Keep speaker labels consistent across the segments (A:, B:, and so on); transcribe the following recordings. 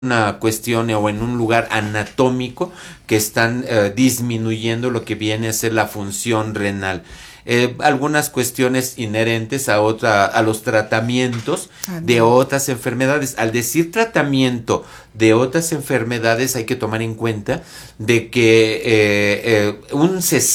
A: una cuestión o en un lugar anatómico que están disminuyendo lo que viene a ser la función renal. Algunas cuestiones inherentes a los tratamientos de otras enfermedades. Al decir tratamiento de otras enfermedades hay que tomar en cuenta de que un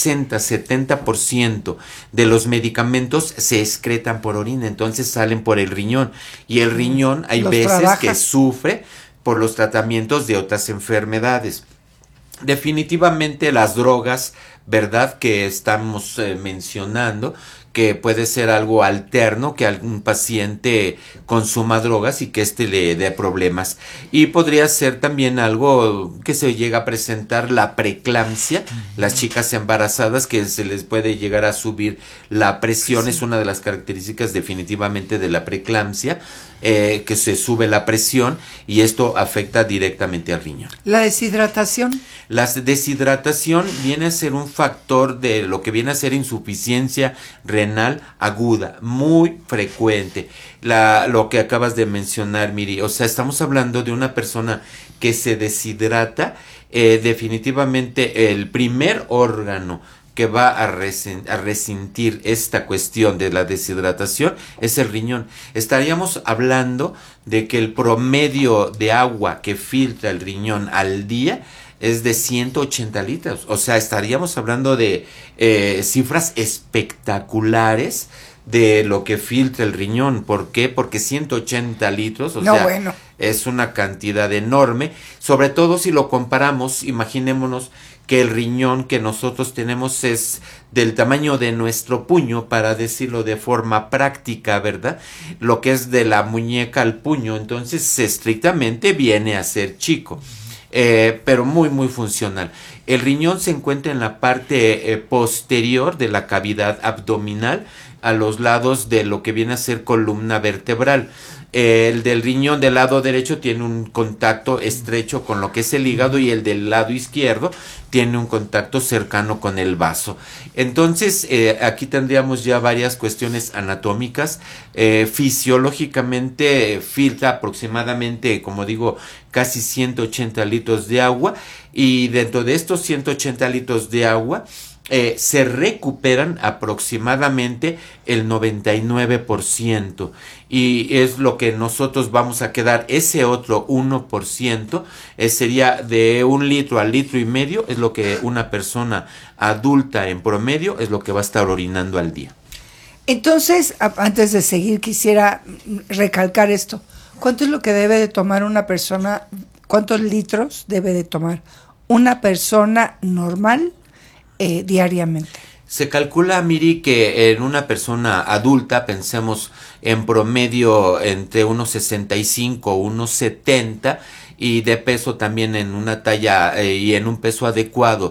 A: 60-70% de los medicamentos se excretan por orina, entonces salen por el riñón, y el riñón hay veces que sufre por los tratamientos de otras enfermedades. Definitivamente las drogas, ¿verdad?, que estamos mencionando, que puede ser algo alterno, que algún paciente consuma drogas y que le dé problemas. Y podría ser también algo que se llega a presentar, la preeclampsia, las chicas embarazadas, que se les puede llegar a subir la presión, es una de las características definitivamente de la preeclampsia, que se sube la presión y esto afecta directamente al riñón.
B: ¿La deshidratación?
A: La deshidratación viene a ser un factor de lo que viene a ser insuficiencia renal aguda, muy frecuente. Lo que acabas de mencionar, Miri, o sea, estamos hablando de una persona que se deshidrata, definitivamente el primer órgano que va a resentir esta cuestión de la deshidratación es el riñón. Estaríamos hablando de que el promedio de agua que filtra el riñón al día es de 180 litros. O sea, estaríamos hablando de cifras espectaculares de lo que filtra el riñón. ¿Por qué? Porque 180 litros, es una cantidad enorme, sobre todo si lo comparamos, imaginémonos que el riñón que nosotros tenemos es del tamaño de nuestro puño, para decirlo de forma práctica, ¿verdad? Lo que es de la muñeca al puño, entonces estrictamente viene a ser chico, pero muy muy funcional. El riñón se encuentra en la parte posterior de la cavidad abdominal, a los lados de lo que viene a ser columna vertebral. El del riñón del lado derecho tiene un contacto estrecho con lo que es el hígado, y el del lado izquierdo tiene un contacto cercano con el vaso. Entonces, aquí tendríamos ya varias cuestiones anatómicas. Fisiológicamente filtra aproximadamente, como digo, casi 180 litros de agua, y dentro de estos 180 litros de agua se recuperan aproximadamente el 99%, y es lo que nosotros vamos a quedar. Ese otro 1% sería de 1 litro a litro y medio, es lo que una persona adulta en promedio es lo que va a estar orinando al día.
B: Entonces, antes de seguir, quisiera recalcar esto. ¿Cuánto es lo que debe de tomar una persona? ¿Cuántos litros debe de tomar una persona normal diariamente?
A: Se calcula, Miri, que en una persona adulta, pensemos en promedio entre unos 65 o unos 70, y de peso también en una talla y en un peso adecuado,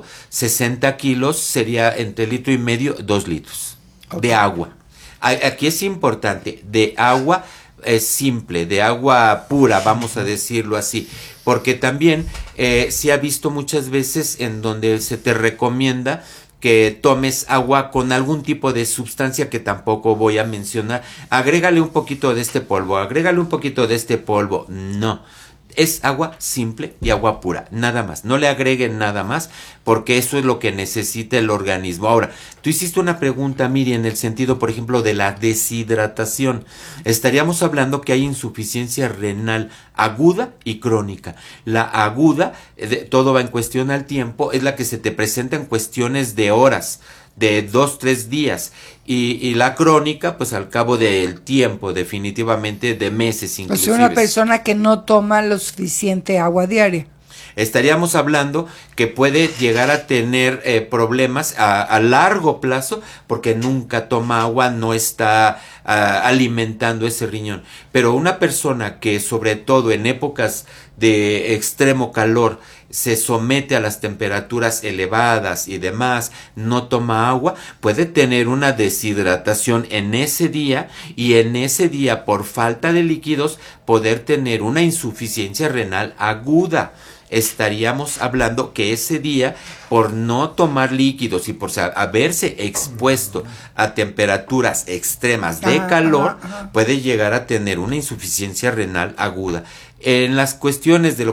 A: 60 kilos, sería entre litro y medio, 2 litros de agua. Aquí es importante, de agua simple, de agua pura, vamos a decirlo así, porque también se ha visto muchas veces en donde se te recomienda que tomes agua con algún tipo de sustancia que tampoco voy a mencionar. Agrégale un poquito de este polvo, agrégale un poquito de este polvo. No, es agua simple y agua pura, nada más. No le agreguen nada más, porque eso es lo que necesita el organismo. Ahora, tú hiciste una pregunta, Miri, en el sentido, por ejemplo, de la deshidratación. Estaríamos hablando que hay insuficiencia renal aguda y crónica. La aguda, todo va en cuestión al tiempo, es la que se te presenta en cuestiones de horas, de 2-3 días, y la crónica, pues al cabo del tiempo, definitivamente de meses inclusive.
B: O sea, una persona que no toma lo suficiente agua diaria.
A: Estaríamos hablando que puede llegar a tener problemas a largo plazo, porque nunca toma agua, no está alimentando ese riñón. Pero una persona que, sobre todo en épocas de extremo calor, se somete a las temperaturas elevadas y demás, no toma agua, puede tener una deshidratación en ese día, y en ese día, por falta de líquidos, poder tener una insuficiencia renal aguda. Estaríamos hablando que ese día, por no tomar líquidos y por haberse expuesto a temperaturas extremas de calor, puede llegar a tener una insuficiencia renal aguda. En las cuestiones de lo